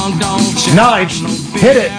Nige, hit it.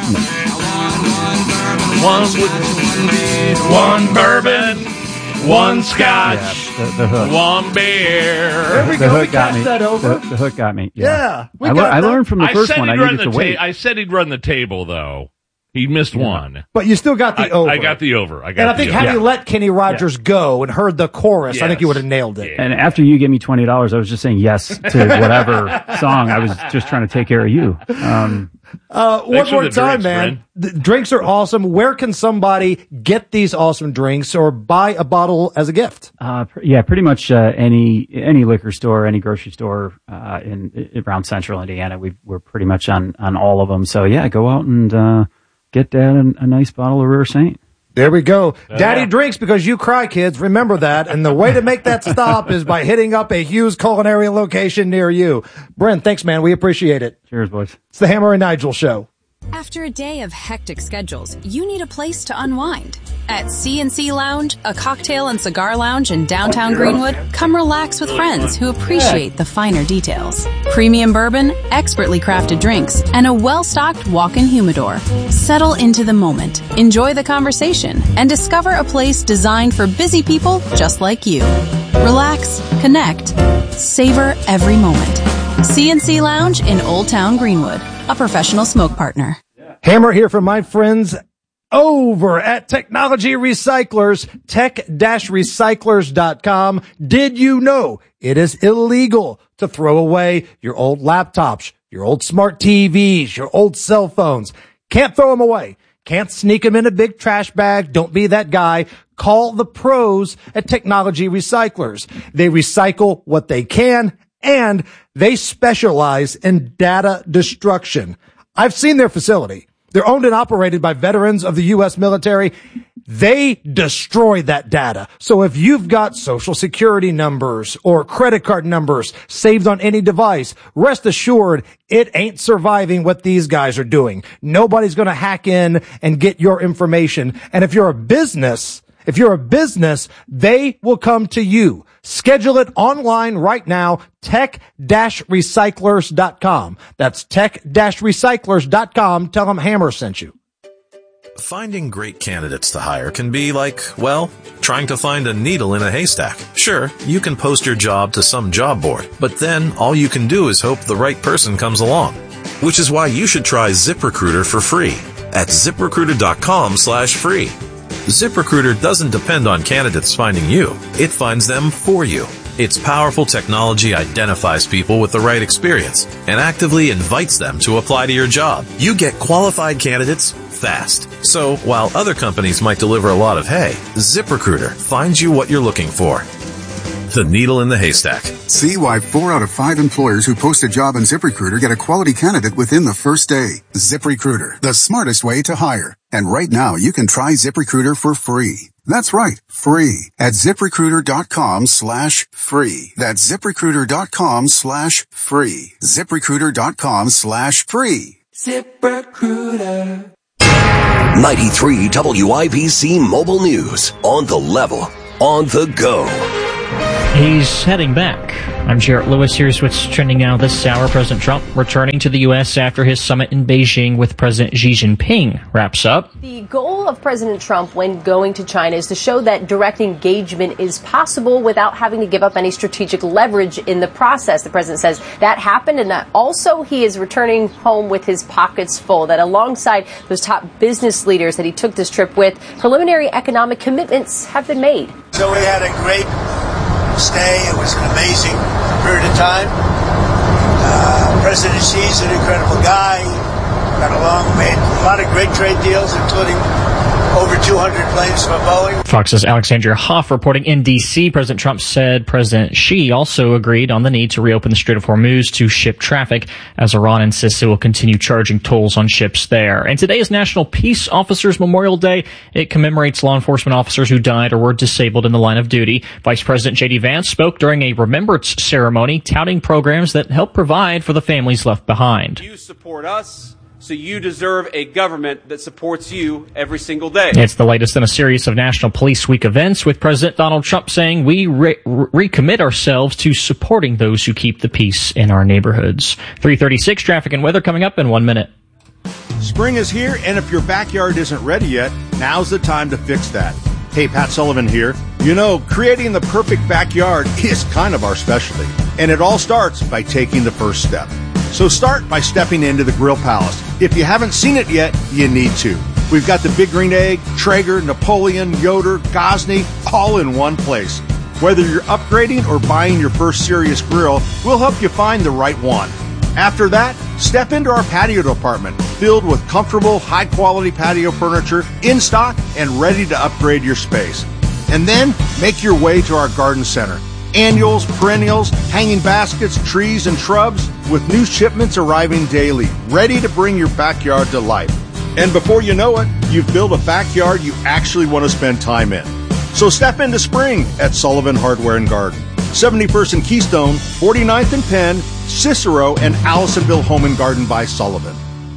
One bourbon, one scotch, the hook. one beer. There we The go. We hook got cast me. that over. The hook got me. Yeah, we I got that. learned from the first one. I needed to wait. I said he'd run the table, though. He missed one. But you still got the over. I got the over. And I think had you let Kenny Rogers go and heard the chorus, I think you would have nailed it. And after you gave me $20, I was just saying yes to whatever song. I was just trying to take care of you. One more time, man. The drinks are awesome. Where can somebody get these awesome drinks or buy a bottle as a gift? Pretty much any liquor store, any grocery store in around Central Indiana. We're pretty much on all of them. So yeah, go out and get Dad a nice bottle of Rare Saint. There we go. Daddy drinks because you cry, kids. Remember that. And the way to make that stop is by hitting up a Hughes Culinary location near you. Brent, thanks, man. We appreciate it. Cheers, boys. It's the Hammer and Nigel Show. After a day of hectic schedules, you need a place to unwind. At C&C Lounge, a cocktail and cigar lounge in downtown Greenwood, come relax with friends who appreciate the finer details. Premium bourbon, expertly crafted drinks, and a well-stocked walk-in humidor. Settle into the moment, enjoy the conversation, and discover a place designed for busy people just like you. Relax, connect, savor every moment. C&C Lounge in Old Town Greenwood, a professional smoke partner. Hammer here from my friends over at Technology Recyclers, tech-recyclers.com. Did you know it is illegal to throw away your old laptops, your old smart TVs, your old cell phones? Can't throw them away. Can't sneak them in a big trash bag. Don't be that guy. Call the pros at Technology Recyclers. They recycle what they can, and they specialize in data destruction. I've seen their facility. They're owned and operated by veterans of the U.S. military. They destroy that data. So if you've got social security numbers or credit card numbers saved on any device, rest assured it ain't surviving what these guys are doing. Nobody's going to hack in and get your information. And if you're a business, they will come to you. Schedule it online right now, tech-recyclers.com. That's tech-recyclers.com. Tell them Hammer sent you. Finding great candidates to hire can be like, well, trying to find a needle in a haystack. Sure, you can post your job to some job board, but then all you can do is hope the right person comes along. Which is why you should try ZipRecruiter for free at ZipRecruiter.com/free. ZipRecruiter doesn't depend on candidates finding you. It finds them for you. Its powerful technology identifies people with the right experience and actively invites them to apply to your job. You get qualified candidates fast. So while other companies might deliver a lot of hay, ZipRecruiter finds you what you're looking for. The needle in the haystack. See why 4 out of 5 employers who post a job on ZipRecruiter get a quality candidate within the first day. ZipRecruiter, the smartest way to hire. And right now, you can try ZipRecruiter for free. That's right, free at ZipRecruiter.com/free. That's ZipRecruiter.com/free. ZipRecruiter.com/free. ZipRecruiter. 93 WIBC Mobile News. On the level. On the go. He's heading back. I'm Jarrett Lewis. Here's what's trending now this hour. President Trump returning to the U.S. after his summit in Beijing with President Xi Jinping wraps up. The goal of President Trump when going to China is to show that direct engagement is possible without having to give up any strategic leverage in the process. The president says that happened, and that also he is returning home with his pockets full, that alongside those top business leaders that he took this trip with, preliminary economic commitments have been made. So we had a great stay. It was an amazing period of time. President Xi's an incredible guy. Got along, made a lot of great trade deals, including over 200 planes for Boeing. Fox's Alexandria Hoff reporting in D.C. President Trump said President Xi also agreed on the need to reopen the Strait of Hormuz to ship traffic, as Iran insists it will continue charging tolls on ships there. And today is National Peace Officers Memorial Day. It commemorates law enforcement officers who died or were disabled in the line of duty. Vice President J.D. Vance spoke during a remembrance ceremony, touting programs that help provide for the families left behind. You support us, so you deserve a government that supports you every single day. It's the latest in a series of National Police Week events, with President Donald Trump saying we recommit ourselves to supporting those who keep the peace in our neighborhoods. 3:36 traffic and weather coming up in 1 minute. Spring is here, and if your backyard isn't ready yet, now's the time to fix that. Hey, Pat Sullivan here. You know, creating the perfect backyard is kind of our specialty, and it all starts by taking the first step. So start by stepping into the Grill Palace. If you haven't seen it yet, you need to. We've got the Big Green Egg, Traeger, Napoleon, Yoder, Gosney, all in one place. Whether you're upgrading or buying your first serious grill, we'll help you find the right one. After that, step into our patio department, filled with comfortable, high-quality patio furniture in stock and ready to upgrade your space. And then, make your way to our garden center. Annuals, perennials, hanging baskets, trees, and shrubs, with new shipments arriving daily, ready to bring your backyard to life. And before you know it, you've built a backyard you actually want to spend time in. So step into spring at Sullivan Hardware and Garden. 71st and Keystone, 49th and Penn, Cicero, and Allisonville Home and Garden by Sullivan.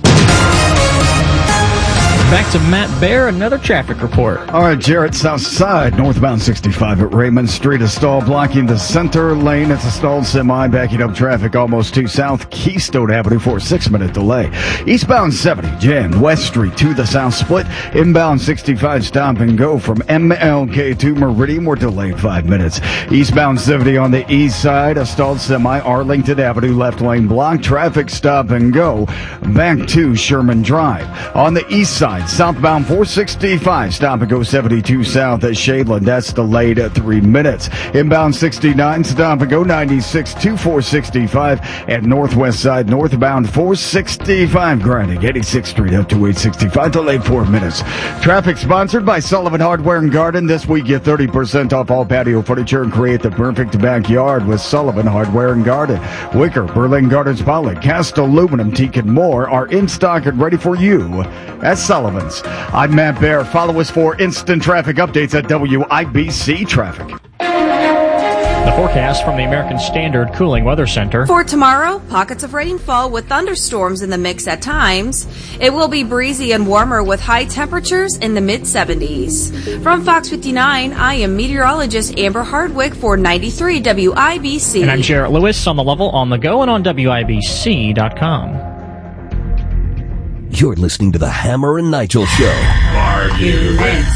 Back to Matt Bear, another traffic report. All right, Jarrett, south side, northbound 65 at Raymond Street, a stall blocking the center lane. It's a stalled semi backing up traffic almost to South Keystone Avenue for a 6-minute delay. Eastbound 70, jammed West Street to the south split. Inbound 65, stop and go from MLK to Meridian. We're delayed 5 minutes. Eastbound 70 on the east side, a stalled semi, Arlington Avenue, left lane blocked. Traffic stop and go back to Sherman Drive. On the east side, southbound 465, stop and go 72 south at Shadeland. That's delayed at 3 minutes. Inbound 69, stop and go 96 to 465 at northwest side, northbound 465, grinding 86th Street up to 865, delayed 4 minutes. Traffic sponsored by Sullivan Hardware and Garden. This week, get 30% off all patio furniture and create the perfect backyard with Sullivan Hardware and Garden. Wicker, Berlin Gardens Poly, cast aluminum, teak, and more are in stock and ready for you at Sullivan's. I'm Matt Bear. Follow us for instant traffic updates at WIBC Traffic. The forecast from the American Standard Cooling Weather Center. For tomorrow, pockets of rainfall with thunderstorms in the mix at times. It will be breezy and warmer with high temperatures in the mid-70s. From Fox 59, I am meteorologist Amber Hardwick for 93 WIBC. And I'm Jarrett Lewis on the level, on the go, and on WIBC.com. You're listening to the Hammer and Nigel Show. Arguments.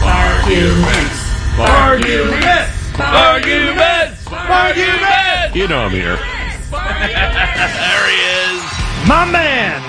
You know I'm here. There he is. My man.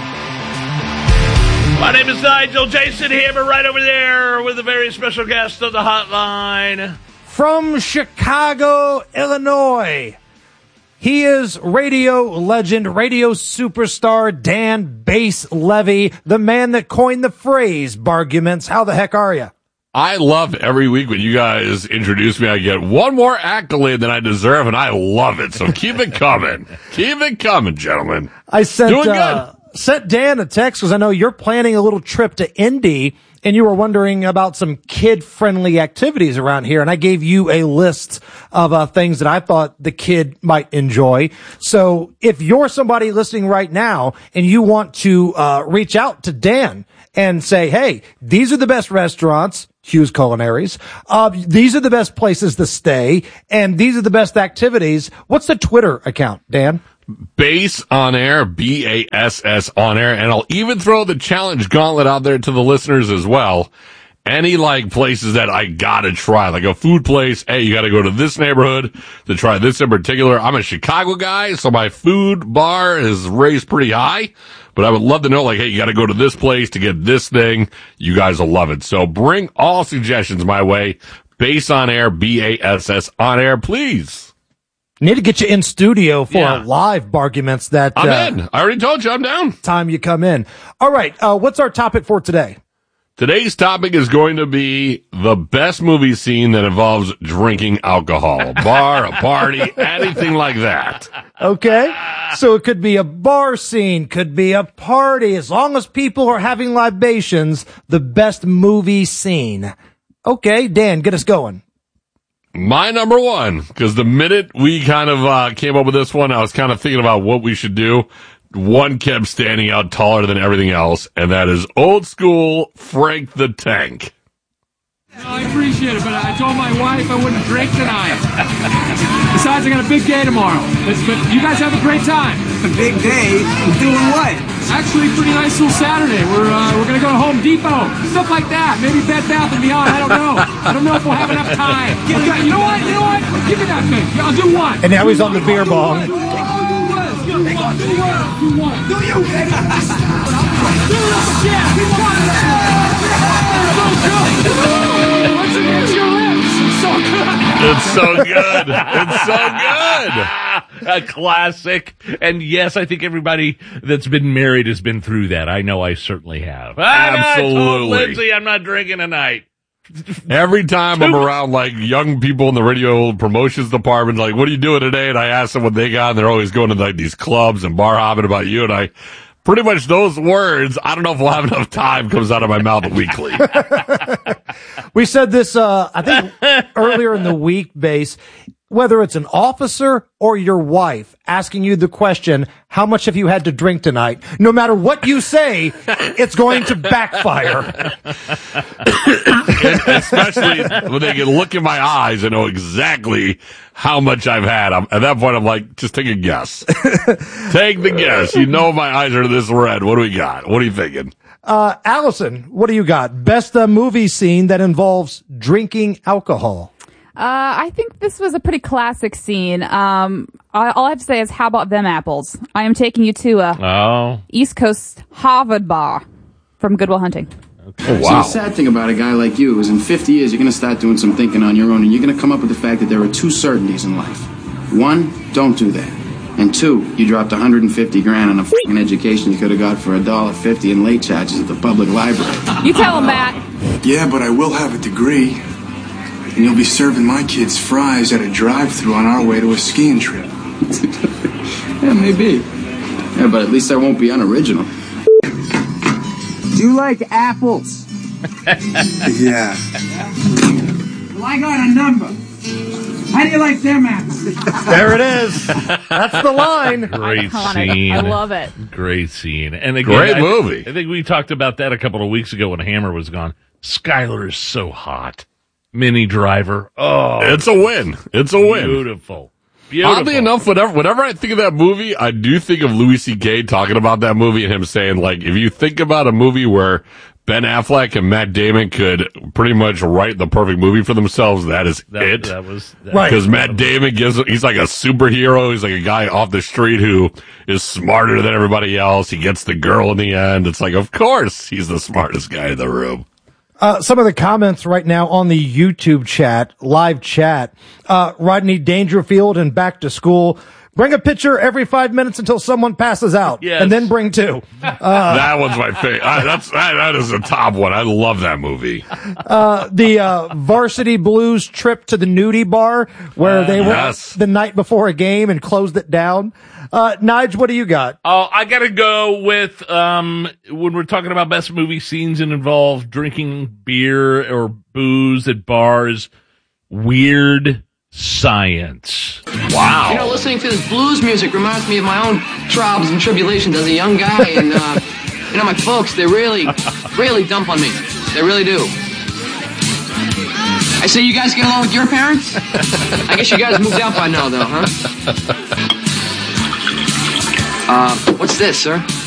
My name is Nigel. Jason Hammer right over there with a very special guest on the hotline. From Chicago, Illinois. He is radio legend, radio superstar Dan Bass Levy, the man that coined the phrase Barguments. How the heck are you? I love every week when you guys introduce me, I get one more accolade than I deserve, and I love it. So keep it coming. Keep it coming, gentlemen. I sent Dan a text because I know you're planning a little trip to Indy, and you were wondering about some kid-friendly activities around here, and I gave you a list of things that I thought the kid might enjoy. So if you're somebody listening right now and you want to reach out to Dan and say, hey, these are the best restaurants, Hughes Culinaries, these are the best places to stay, and these are the best activities, what's the Twitter account, Dan? Bass on Air, BASS on Air, and I'll even throw the challenge gauntlet out there to the listeners as well. Any places that I gotta try, like a food place. Hey, you gotta go to this neighborhood to try this in particular. I'm a Chicago guy, so my food bar is raised pretty high, but I would love to know, hey, you gotta go to this place to get this thing. You guys will love it. So bring all suggestions my way. Bass on Air, BASS on Air, please. Need to get you in studio for a live Barguments that I'm in. I already told you I'm down. Time you come in. All right. What's our topic for today? Today's topic is going to be the best movie scene that involves drinking alcohol. A bar, a party, anything like that. Okay. So it could be a bar scene, could be a party. As long as people are having libations, the best movie scene. Okay, Dan, get us going. My number one, because the minute we kind of came up with this one, I was kind of thinking about what we should do. one kept standing out taller than everything else, and that is old school Frank the Tank. I appreciate it, but I told my wife I wouldn't drink tonight. Besides, I got a big day tomorrow. But you guys have a great time. A big day? Doing what? Actually, pretty nice little Saturday. We're gonna go to Home Depot, stuff like that. Maybe Bed Bath & Beyond. I don't know. I don't know if we'll have enough time. Okay, you know what? Give me that thing. I'll do one. And now he's on the beer bong. Do you? It's so good. It's so good. A classic. And yes, I think everybody that's been married has been through that. I know I certainly have. Absolutely. I told Lindsay I'm not drinking tonight. Every time I'm around like young people in the radio promotions department, like, what are you doing today? And I ask them what they got, and they're always going to like these clubs and bar hopping about you. And I pretty much those words, I don't know if we'll have enough time, comes out of my mouth weekly. We said this, I think earlier in the week, Base, whether it's an officer or your wife asking you the question, how much have you had to drink tonight? No matter what you say, it's going to backfire. Especially when they can look in my eyes and know exactly how much I've had. At that point, I'm like, just take a guess. Take the guess. You know my eyes are this red. What do we got? What are you thinking? Allison, what do you got? Best movie scene that involves drinking alcohol. I think this was a pretty classic scene. All I have to say is, how about them apples? I am taking you to a East Coast Harvard bar from Good Will Hunting. Okay. Oh, wow. So the sad thing about a guy like you is in 50 years, you're going to start doing some thinking on your own, and you're going to come up with the fact that there are two certainties in life. One, don't do that. And two, you dropped $150 grand on a f***ing education you could have got for $1.50 in late charges at the public library. You tell him that. Yeah, but I will have a degree. And you'll be serving my kids fries at a drive-thru on our way to a skiing trip. Yeah, maybe. Yeah, but at least I won't be unoriginal. Do you like apples? Yeah. Well, I got a number. How do you like them apples? There it is. That's the line. Great Iconic. scene. I love it. Great scene. And again, Great movie. I think we talked about that a couple of weeks ago when Hammer was gone. Skyler is so hot. Mini Driver. Oh, it's a win. It's a win. Beautiful. Oddly enough, whenever I think of that movie, I do think of Louis C.K. talking about that movie and him saying, like, if you think about a movie where Ben Affleck and Matt Damon could pretty much write the perfect movie for themselves, that is it. That was right. Because Matt Damon he's like a superhero. He's like a guy off the street who is smarter than everybody else. He gets the girl in the end. It's like, of course, he's the smartest guy in the room. Some of the comments right now on the YouTube chat, live chat, Rodney Dangerfield and Back to School. Bring a pitcher every 5 minutes until someone passes out. Yes. And then bring two. That one's my favorite. That is a top one. I love that movie. The Varsity Blues trip to the nudie bar where they were the night before a game and closed it down. Nige, what do you got? Oh, I gotta go with, when we're talking about best movie scenes and involve drinking beer or booze at bars, Weird Science. Wow. You know, listening to this blues music reminds me of my own trials and tribulations as a young guy, and, you know, my folks, they really dump on me. They really do. I say, you guys get along with your parents? I guess you guys moved out by now, though, huh? What's this, sir?